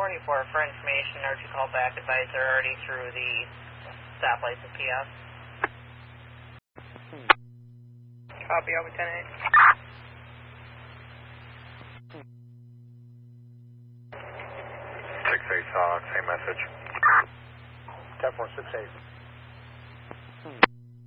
24 for information or to call back. Advise they're already through the stoplights of PS. Copy, over 10-8. 6-8, same message. 10-4, 6-8.